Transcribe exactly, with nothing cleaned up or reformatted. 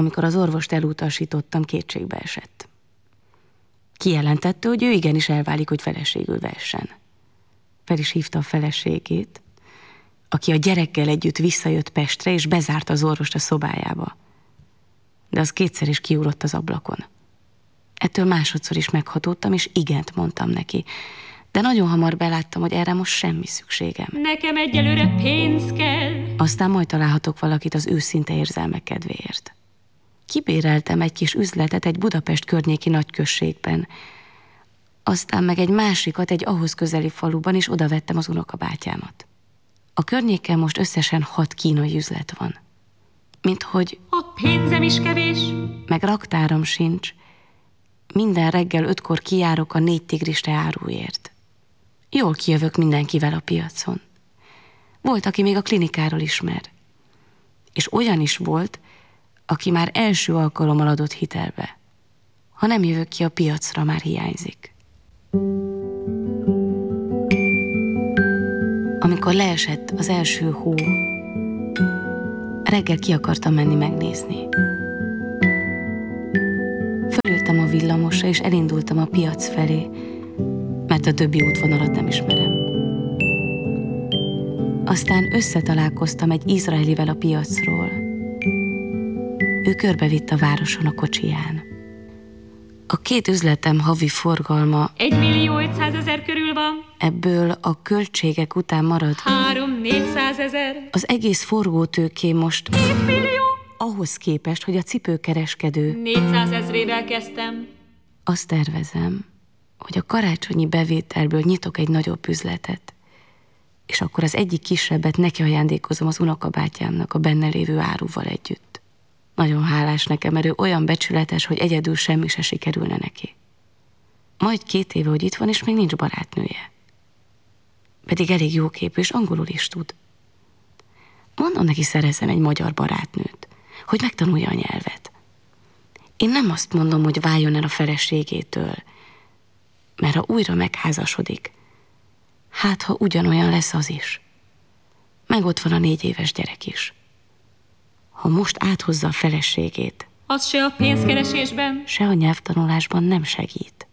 Amikor az orvost elutasítottam, kétségbe esett. Kijelentette, hogy ő igenis elválik, hogy feleségül vessen. Fel is hívta a feleségét, aki a gyerekkel együtt visszajött Pestre, és bezárta az orvost a szobájába. De az kétszer is kiugrott az ablakon. Ettől másodszor is meghatódtam, és igent mondtam neki. De nagyon hamar beláttam, hogy erre most semmi szükségem. Nekem egyelőre pénz kell. Aztán majd találhatok valakit az őszinte érzelmek kedvéért. Kibéreltem egy kis üzletet egy Budapest környéki nagyközségben. Aztán meg egy másikat egy ahhoz közeli faluban, és oda vettem az unokabátyámat. A környéken most összesen hat kínai üzlet van. Minthogy... A pénzem is kevés. Meg raktáram sincs. Minden reggel ötkor kijárok a négy tigriste áruért. Jól kijövök mindenkivel a piacon. Volt, aki még a klinikáról ismer. És olyan is volt, aki már első alkalommal adott hitelbe. Ha nem jövök ki a piacra, már hiányzik. Amikor leesett az első hó, reggel ki akartam menni megnézni. Fölültem a villamosra, és elindultam a piac felé, mert a többi útvonalat nem ismerem. Aztán összetalálkoztam egy izraelivel a piacról. Ő körbevitt a városon a kocsiján. A két üzletem havi forgalma Egy millió ötszázezer körül van. Ebből a költségek után marad Három-négyszázezer. az egész forgótőkém most Két millió. ahhoz képest, hogy a cipőkereskedő. Négyszázezrével kezdtem. Azt tervezem, hogy a karácsonyi bevételből nyitok egy nagyobb üzletet, és akkor az egyik kisebbet neki ajándékozom az unokabátyámnak a benne lévő áruval együtt. Nagyon hálás nekem, mert ő olyan becsületes, hogy egyedül semmi se sikerülne neki. Majd két éve, hogy itt van, és még nincs barátnője. Pedig elég jóképű, és angolul is tud. Mondom neki, szerezzem egy magyar barátnőt, hogy megtanulja a nyelvet. Én nem azt mondom, hogy váljon el a feleségétől, mert ha újra megházasodik, hát ha ugyanolyan lesz az is. Meg ott van a négy éves gyerek is. Ha most áthozza a feleségét, Az se a pénzkeresésben. se a nyelvtanulásban nem segít.